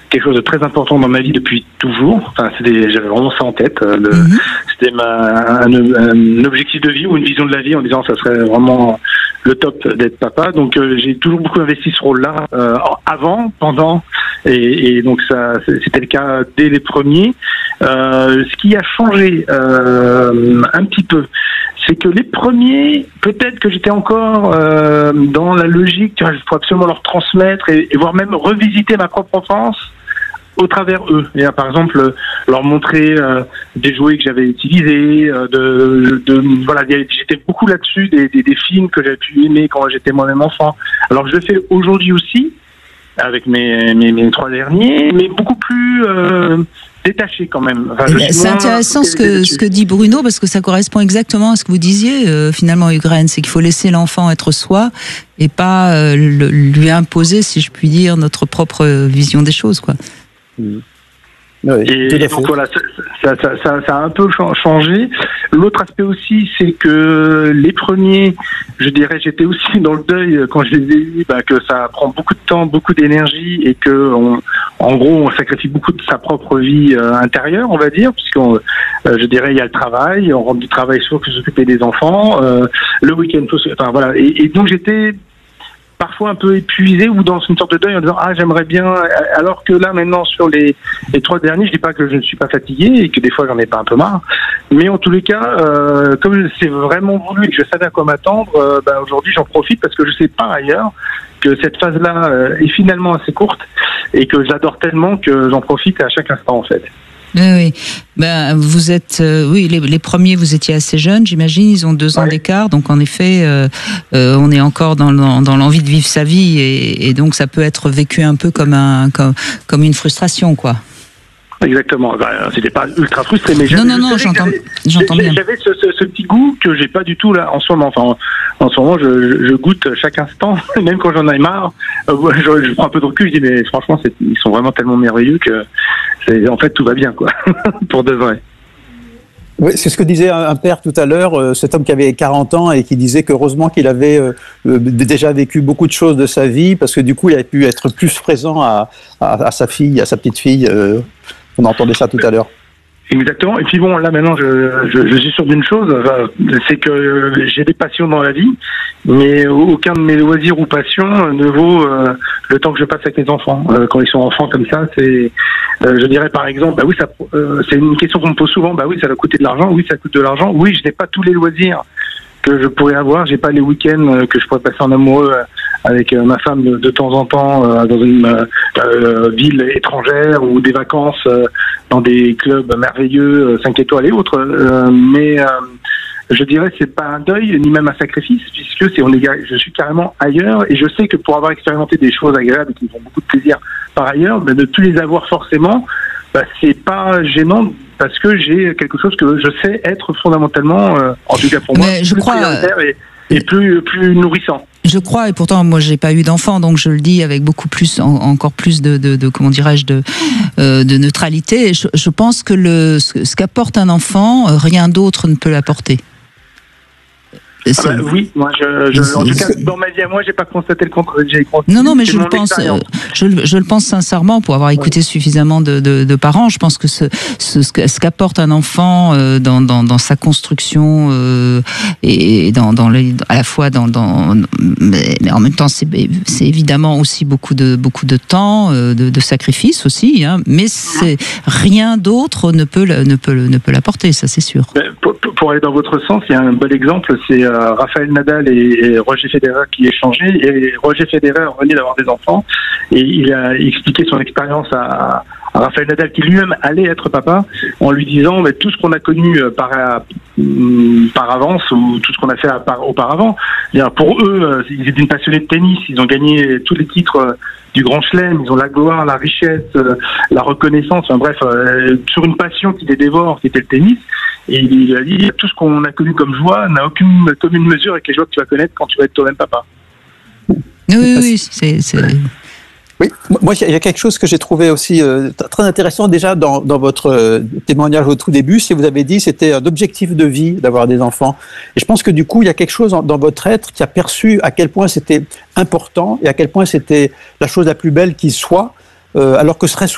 quelque chose de très important dans ma vie depuis toujours. Enfin, j'avais vraiment ça en tête. C'était un objectif de vie ou une vision de la vie en disant ça serait vraiment le top d'être papa. Donc j'ai toujours beaucoup investi ce rôle-là avant, pendant, et donc ça c'était le cas dès les premiers. Ce qui a changé un petit peu, c'est que les premiers, peut-être que j'étais encore dans la logique, il faut absolument leur transmettre et voire même revisiter ma propre enfance au travers eux. Et par exemple, leur montrer des jouets que j'avais utilisés, voilà, j'étais beaucoup là-dessus, des films que j'avais pu aimer quand j'étais moi-même enfant. Alors je le fais aujourd'hui aussi, avec mes 3 derniers, mais beaucoup plus détaché quand même. Enfin, c'est intéressant ce que dit Bruno, parce que ça correspond exactement à ce que vous disiez, finalement, Ukraine, c'est qu'il faut laisser l'enfant être soi et pas lui imposer, si je puis dire, notre propre vision des choses, quoi. Oui, et donc voilà, ça a un peu changé. L'autre aspect aussi, c'est que les premiers, je dirais, j'étais aussi dans le deuil quand je les ai eus, que ça prend beaucoup de temps, beaucoup d'énergie, et que en gros on sacrifie beaucoup de sa propre vie intérieure, on va dire, puisqu'on, je dirais, il y a le travail, on rentre du travail, il faut que s'occuper des enfants, le week-end, enfin voilà, et donc j'étais parfois un peu épuisé ou dans une sorte de deuil en disant j'aimerais bien, alors que là maintenant sur les 3 derniers, je dis pas que je ne suis pas fatigué et que des fois j'en ai pas un peu marre, mais en tous les cas comme c'est vraiment voulu et que je savais à quoi m'attendre, aujourd'hui j'en profite parce que je sais par ailleurs que cette phase-là est finalement assez courte et que j'adore tellement que j'en profite à chaque instant en fait. Oui. Vous êtes, les premiers, vous étiez assez jeunes, j'imagine. Ils ont 2 ans d'écart, donc en effet, on est encore dans l'envie de vivre sa vie, et donc ça peut être vécu un peu comme une frustration, quoi. Exactement. C'était pas ultra frustré, mais non, j'entends bien. J'avais ce petit goût que j'ai pas du tout là en ce moment. Enfin, en ce moment, je goûte chaque instant, même quand j'en ai marre. Je prends un peu de recul, je dis mais franchement, ils sont vraiment tellement merveilleux que en fait tout va bien, quoi, pour de vrai. Oui, c'est ce que disait un père tout à l'heure, cet homme qui avait 40 ans et qui disait qu'heureusement qu'il avait déjà vécu beaucoup de choses de sa vie, parce que du coup, il avait pu être plus présent à sa fille, à sa petite fille. On entendait ça tout à l'heure. Exactement. Et puis bon, là maintenant, je suis sûr d'une chose, c'est que j'ai des passions dans la vie, mais aucun de mes loisirs ou passions ne vaut le temps que je passe avec mes enfants. Quand ils sont enfants comme ça, c'est, je dirais par exemple, c'est une question qu'on me pose souvent. Ça va coûter de l'argent. Oui, ça coûte de l'argent. Oui, je n'ai pas tous les loisirs que je pourrais avoir. J'ai pas les week-ends que je pourrais passer en amoureux avec ma femme de temps en temps dans une ville étrangère, ou des vacances dans des clubs merveilleux, 5 étoiles et autres. Mais je dirais c'est pas un deuil ni même un sacrifice, puisque je suis carrément ailleurs, et je sais que pour avoir expérimenté des choses agréables qui me font beaucoup de plaisir par ailleurs, de ne plus les avoir forcément, c'est pas gênant, parce que j'ai quelque chose que je sais être fondamentalement, en tout cas pour moi, plus prioritaire et plus nourrissant. Je crois, et pourtant moi j'ai pas eu d'enfant, donc je le dis avec beaucoup plus, encore plus de comment dirais-je, de neutralité. Je pense que ce qu'apporte un enfant, rien d'autre ne peut l'apporter. Oui, moi, en tout cas, dans ma vie à moi, j'ai pas constaté le contraire. Non, mais je le pense sincèrement, pour avoir écouté suffisamment de parents. Je pense que ce qu'apporte un enfant dans sa construction et à la fois mais en même temps, c'est évidemment aussi beaucoup de temps, de sacrifices aussi, hein, mais rien d'autre ne peut l'apporter, ça c'est sûr. Pour aller dans votre sens, il y a un bon exemple, c'est Rafael Nadal et Roger Federer qui échangeaient, et Roger Federer venait d'avoir des enfants, et il a expliqué son expérience à Rafael Nadal, qui lui-même allait être papa, en lui disant tout ce qu'on a connu par avance, ou tout ce qu'on a fait auparavant, pour eux, ils étaient passionnés de tennis, ils ont gagné tous les titres du Grand Chelem, ils ont la gloire, la richesse, la reconnaissance, sur une passion qui les dévore, qui était le tennis. Et il a dit, tout ce qu'on a connu comme joie n'a aucune commune mesure avec les joies que tu vas connaître quand tu vas être toi-même papa. Oui, c'est... Oui, moi il y a quelque chose que j'ai trouvé aussi très intéressant déjà dans votre témoignage au tout début, c'est que vous avez dit c'était un objectif de vie d'avoir des enfants. Et je pense que du coup il y a quelque chose dans votre être qui a perçu à quel point c'était important et à quel point c'était la chose la plus belle qui soit, alors que ce serait